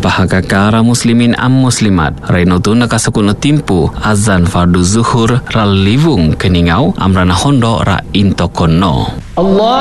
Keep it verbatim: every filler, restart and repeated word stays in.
Pahagakara muslimin am muslimat Rainotu nakasakun timpu azan fardu zuhur ral livung keningau amrana hondo ra intokono. Allah